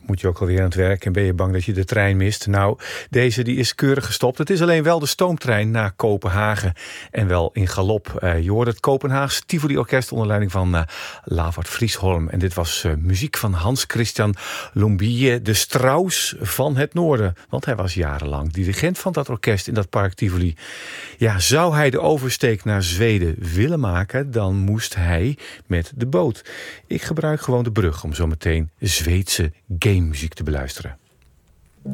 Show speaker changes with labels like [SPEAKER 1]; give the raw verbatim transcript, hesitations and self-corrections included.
[SPEAKER 1] moet je ook alweer aan het werk en ben je bang dat je de trein mist? Nou, deze die is keurig gestopt. Het is alleen wel de stoomtrein naar Kopenhagen en wel in galop. Uh, je hoort het Kopenhaags Tivoli Orkest onder leiding van uh, Lavard Friesholm. En dit was uh, muziek van Hans Christian Lumbye, de Strauss van het Noorden. Want hij was jarenlang dirigent van dat orkest in dat park Tivoli. Ja, zou hij de oversteek naar Zweden willen maken, dan moest hij met de boot. Ik gebruik gewoon de brug om zo meteen Zweedse gamemuziek te beluisteren.